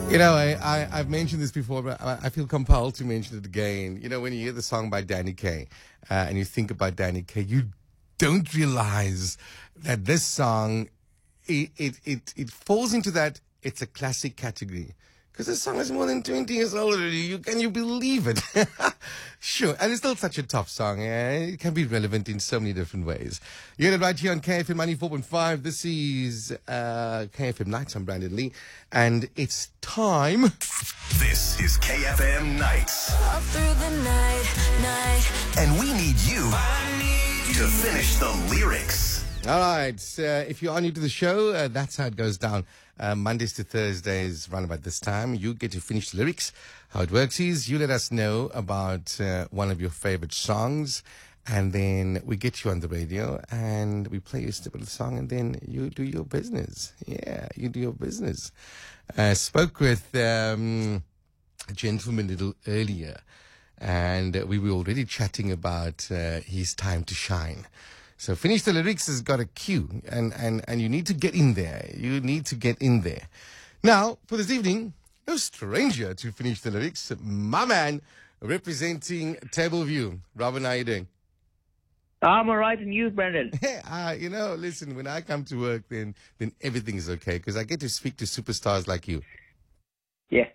You know, I've mentioned this before, but I feel compelled to mention it again. You know, when you hear the song by Danny Kaye and you think about Danny Kaye, you don't realize that this song, it falls into that it's a classic category. Because this song is more than 20 years old already. Can you believe it? Sure. And it's still such a top song. Yeah? It can be relevant in so many different ways. You get it right here on KFM 94.5. This is KFM Nights. I'm Brandon Lee. And it's time. This is KFM Nights. All through the night. And we need you to finish the lyrics. All right. If you're new to the show, that's how it goes down. Mondays to Thursdays, around about this time, you get to finish the lyrics. How it works is you let us know about one of your favorite songs, and then we get you on the radio, and we play you a snip of the song, and then you do your business. Yeah, you do your business. Spoke with a gentleman a little earlier, and we were already chatting about his time to shine. So Finish the Lyrics has got a cue, and you need to get in there. You need to get in there. Now, for this evening, no stranger to Finish the Lyrics, my man representing Table View. Robin, how you doing? I'm all right, and you, Brendan? You know, listen, when I come to work, then everything is okay, because I get to speak to superstars like you. Yeah.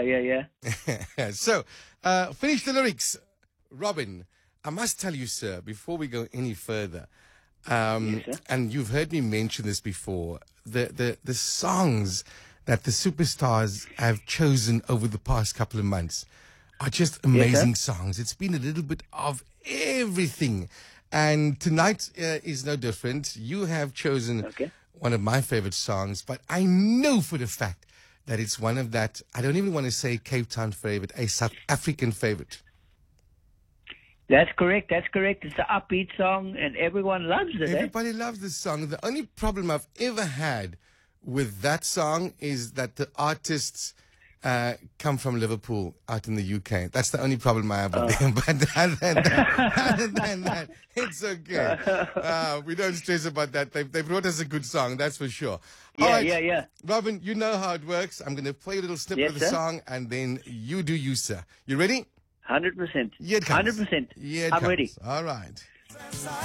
So, Finish the Lyrics. Robin, I must tell you, sir, before we go any further, Yes, sir. and you've heard me mention this before, the songs that the superstars have chosen over the past couple of months are just amazing songs. It's been a little bit of everything. And tonight is no different. You have chosen one of my favorite songs, but I know for the fact that it's one of that, I don't even want to say Cape Town favorite, a South African favorite. That's correct. It's an upbeat song, and everyone loves it. Everybody loves this song. The only problem I've ever had with that song is that the artists come from Liverpool out in the UK. That's the only problem I have with them. But other than that, it's okay. We don't stress about that. They brought us a good song, that's for sure. Yeah. Robin, you know how it works. I'm going to play a little snippet of the song, and then you do you, sir. You ready? 100%. Here it comes. 100%. Here it I'm comes. ready. All right.